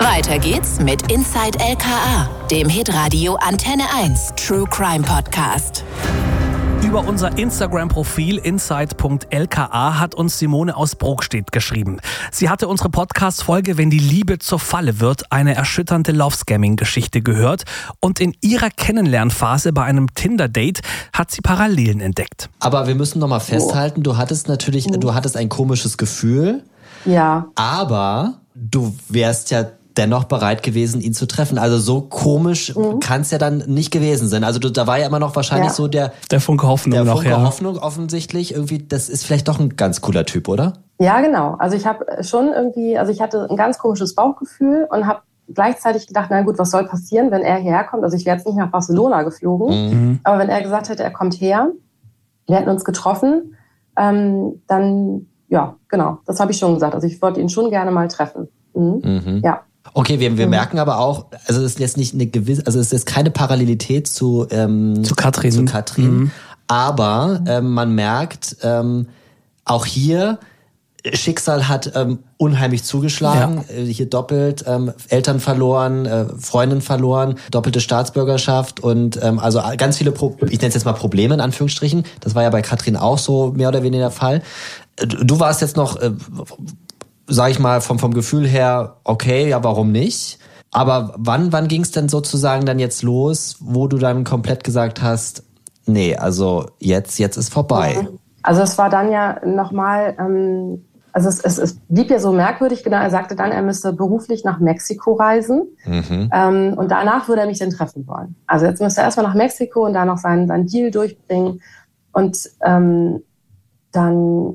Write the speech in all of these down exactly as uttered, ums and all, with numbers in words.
Weiter geht's mit Inside L K A, dem Hitradio Antenne eins True Crime Podcast. Über unser Instagram-Profil inside punkt l k a hat uns Simone aus Brokstedt geschrieben. Sie hatte unsere Podcast-Folge "Wenn die Liebe zur Falle wird", eine erschütternde Love-Scamming-Geschichte gehört. Und in ihrer Kennenlernphase bei einem Tinder-Date hat sie Parallelen entdeckt. Aber wir müssen noch mal festhalten, du hattest natürlich, Mhm. du hattest ein komisches Gefühl. Ja. Aber du wärst ja dennoch bereit gewesen, ihn zu treffen. Also so komisch Mhm. kann es ja dann nicht gewesen sein. Also du, da war ja immer noch wahrscheinlich Ja. so der, Der Funke Hoffnung der noch, Funke ja. Hoffnung offensichtlich. Irgendwie, das ist vielleicht doch ein ganz cooler Typ, oder? Ja, genau. Also ich habe schon irgendwie, also ich hatte ein ganz komisches Bauchgefühl und habe gleichzeitig gedacht, na gut, was soll passieren, wenn er hierher kommt? Also ich wäre jetzt nicht nach Barcelona geflogen, Mhm. aber wenn er gesagt hätte, er kommt her, wir hätten uns getroffen, ähm, dann, ja, genau, das habe ich schon gesagt. Also ich wollte ihn schon gerne mal treffen. Mhm. Mhm. Ja. Okay, wir, wir Mhm. merken aber auch, also es ist jetzt nicht eine gewisse, also es ist keine Parallelität zu ähm, Zu Katrin. Zu Katrin, Mhm. aber ähm, man merkt ähm, auch hier, Schicksal hat ähm, unheimlich zugeschlagen. Ja. Hier doppelt ähm, Eltern verloren, äh, Freundin verloren, doppelte Staatsbürgerschaft und ähm, also ganz viele, Pro- ich nenne es jetzt mal Probleme in Anführungsstrichen. Das war ja bei Katrin auch so mehr oder weniger der Fall. Du warst jetzt noch, äh, sag ich mal, vom, vom Gefühl her, okay, ja, warum nicht? Aber wann, wann ging es denn sozusagen dann jetzt los, wo du dann komplett gesagt hast, nee, also jetzt, jetzt ist vorbei? Also es war dann ja nochmal, ähm, also es, es, es blieb ja so merkwürdig, genau, er sagte dann, er müsste beruflich nach Mexiko reisen Mhm. ähm, und danach würde er mich dann treffen wollen. Also jetzt müsste er erstmal nach Mexiko und da noch seinen, seinen Deal durchbringen und ähm, dann,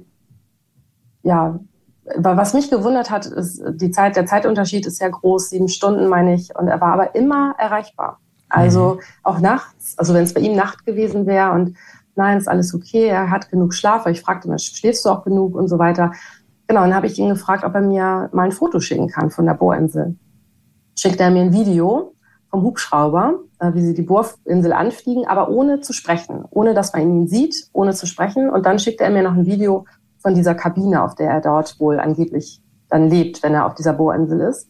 ja, was mich gewundert hat, ist, die Zeit, der Zeitunterschied ist ja groß, sieben Stunden meine ich, und er war aber immer erreichbar. Also mhm. auch nachts, also wenn es bei ihm Nacht gewesen wäre und nein, ist alles okay, er hat genug Schlaf, weil ich fragte immer, schläfst du auch genug und so weiter. Genau, und dann habe ich ihn gefragt, ob er mir mal ein Foto schicken kann von der Bohrinsel. Schickt er mir ein Video vom Hubschrauber, wie sie die Bohrinsel anfliegen, aber ohne zu sprechen, ohne dass man ihn sieht, ohne zu sprechen. Und dann schickt er mir noch ein Video von dieser Kabine, auf der er dort wohl angeblich dann lebt, wenn er auf dieser Bohrinsel ist.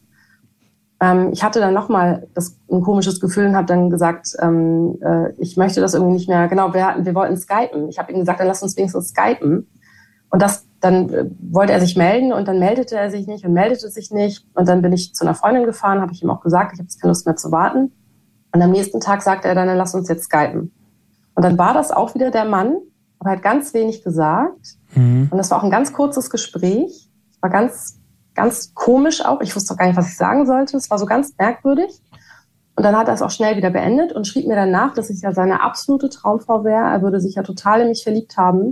Ähm, ich hatte dann nochmal ein komisches Gefühl und habe dann gesagt, ähm, äh, ich möchte das irgendwie nicht mehr, genau, wir, wir wollten skypen. Ich habe ihm gesagt, dann lass uns wenigstens skypen. Und das, dann äh, wollte er sich melden und dann meldete er sich nicht und meldete sich nicht. Und dann bin ich zu einer Freundin gefahren, habe ich ihm auch gesagt, ich habe jetzt keine Lust mehr zu warten. Und am nächsten Tag sagte er dann, dann lass uns jetzt skypen. Und dann war das auch wieder der Mann, aber er hat ganz wenig gesagt. Mhm. Und das war auch ein ganz kurzes Gespräch. Es war ganz, ganz komisch auch. Ich wusste auch gar nicht, was ich sagen sollte. Es war so ganz merkwürdig. Und dann hat er es auch schnell wieder beendet und schrieb mir danach, dass ich ja seine absolute Traumfrau wäre. Er würde sich ja total in mich verliebt haben.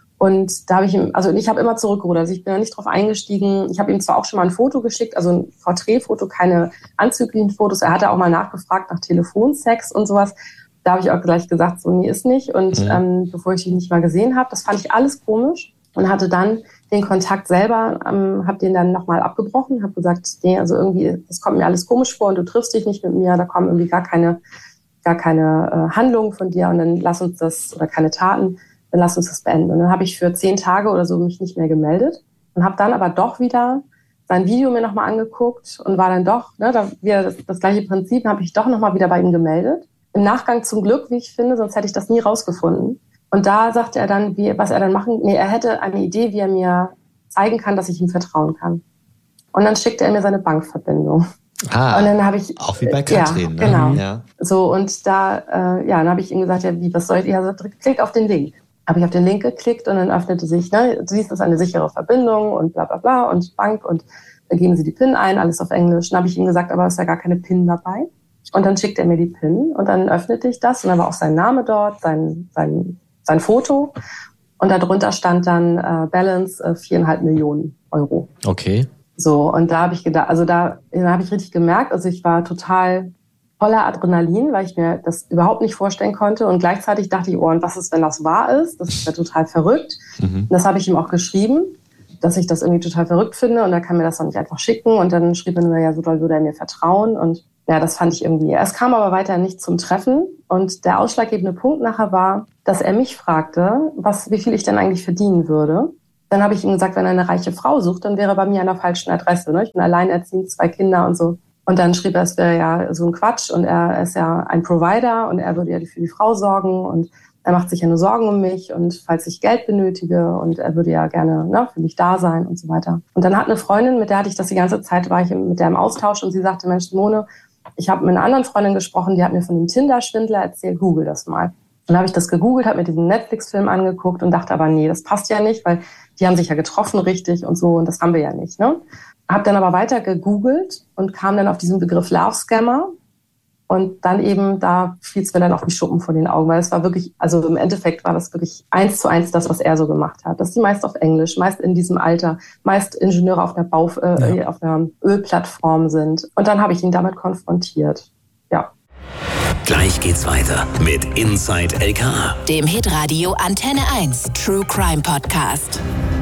Und da habe ich ihm, also ich habe immer zurückgerudert. Also ich bin da nicht drauf eingestiegen. Ich habe ihm zwar auch schon mal ein Foto geschickt, also ein Porträtfoto, keine anzüglichen Fotos. Er hatte auch mal nachgefragt nach Telefonsex und sowas. Da habe ich auch gleich gesagt, so nee, ist nicht. Und mhm. ähm, bevor ich ihn nicht mal gesehen habe, das fand ich alles komisch und hatte dann den Kontakt selber, ähm, habe den dann nochmal abgebrochen, habe gesagt, nee, also irgendwie, das kommt mir alles komisch vor und du triffst dich nicht mit mir, da kommen irgendwie gar keine, gar keine äh, Handlungen von dir und dann lass uns das, oder keine Taten, dann lass uns das beenden. Und dann habe ich für zehn Tage oder so mich nicht mehr gemeldet und habe dann aber doch wieder sein Video mir nochmal angeguckt und war dann doch, ne, da wieder das, das gleiche Prinzip, habe ich doch nochmal wieder bei ihm gemeldet. Im Nachgang zum Glück, wie ich finde, sonst hätte ich das nie rausgefunden. Und da sagte er dann, wie, was er dann machen, nee, er hätte eine Idee, wie er mir zeigen kann, dass ich ihm vertrauen kann. Und dann schickte er mir seine Bankverbindung. Ah, und dann habe ich, auch wie bei Katrin. Ja, genau. Ne? Ja. So, und da, äh, ja, dann habe ich ihm gesagt, ja, wie, was soll ich, ja, so, klick auf den Link. Habe ich auf den Link geklickt und dann öffnete sich, ne, du siehst, das ist eine sichere Verbindung und bla, bla, bla und Bank und dann geben sie die PIN ein, alles auf Englisch. Dann habe ich ihm gesagt, aber es ist ja gar keine PIN dabei. Und dann schickt er mir die PIN und dann öffnete ich das und dann war auch sein Name dort, sein, sein, sein Foto und darunter stand dann äh, Balance äh, viereinhalb Millionen Euro. Okay. So, und da habe ich gedacht, also da, da habe ich richtig gemerkt, also ich war total voller Adrenalin, weil ich mir das überhaupt nicht vorstellen konnte und gleichzeitig dachte ich, oh, und was ist, wenn das wahr ist? Das ist ja total verrückt. Mhm. Und das habe ich ihm auch geschrieben, dass ich das irgendwie total verrückt finde und er kann mir das dann nicht einfach schicken und dann schrieb er nur, ja, so doll würde er mir vertrauen und ja, das fand ich irgendwie. Es kam aber weiter nicht zum Treffen und der ausschlaggebende Punkt nachher war, dass er mich fragte, was, wie viel ich denn eigentlich verdienen würde. Dann habe ich ihm gesagt, wenn er eine reiche Frau sucht, dann wäre er bei mir an der falschen Adresse. Ne? Ich bin alleinerziehend, zwei Kinder und so. Und dann schrieb er, es wäre ja so ein Quatsch und er ist ja ein Provider und er würde ja für die Frau sorgen und er macht sich ja nur Sorgen um mich und falls ich Geld benötige und er würde ja gerne ne, für mich da sein und so weiter. Und dann hat eine Freundin, mit der hatte ich das die ganze Zeit, war ich mit der im Austausch und sie sagte, Mensch, Simone, ich habe mit einer anderen Freundin gesprochen, die hat mir von dem Tinder-Schwindler erzählt, google das mal. Und dann habe ich das gegoogelt, habe mir diesen Netflix-Film angeguckt und dachte aber, nee, das passt ja nicht, weil die haben sich ja getroffen richtig und so und das haben wir ja nicht, ne? Habe dann aber weiter gegoogelt und kam dann auf diesen Begriff Love Scammer und dann eben, da fiel es mir dann auch wie Schuppen von den Augen, weil es war wirklich, also im Endeffekt war das wirklich eins zu eins das, was er so gemacht hat. Das ist die meist auf Englisch, meist in diesem Alter, meist Ingenieure auf einer, Bau, äh, ja. auf einer Ölplattform sind. Und dann habe ich ihn damit konfrontiert, ja. Gleich geht's weiter mit Inside L K A, dem Hitradio Antenne eins True Crime Podcast.